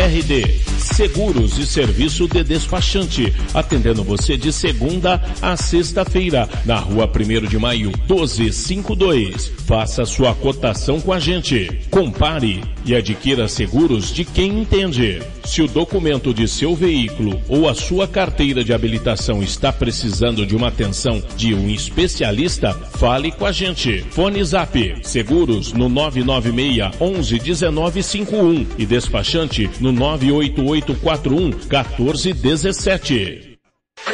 RD Seguros e Serviço de Despachante, atendendo você de segunda a sexta-feira, na Rua 1º de Maio, 1252. Faça sua cotação com a gente. Compare e adquira seguros de quem entende. Se o documento de seu veículo ou a sua carteira de habilitação está precisando de uma atenção de um especialista, fale com a gente. Fone Zap Seguros no 996 11 1951 e despachante no 98841 1417.